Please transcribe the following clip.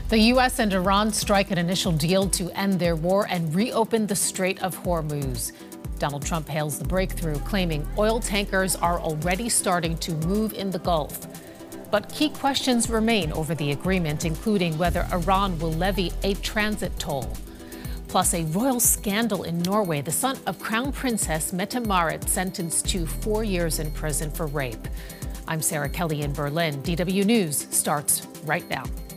The U.S. and Iran strike an initial deal to end their war and reopen the Strait of Hormuz. Donald Trump hails the breakthrough, claiming oil tankers are already starting to move in the Gulf. But key questions remain over the agreement, including whether Iran will levy a transit toll. Plus, a royal scandal in Norway. The son of Crown Princess Mette-Marit sentenced to 4 years in prison for rape. I'm Sarah Kelly in Berlin. DW News starts right now.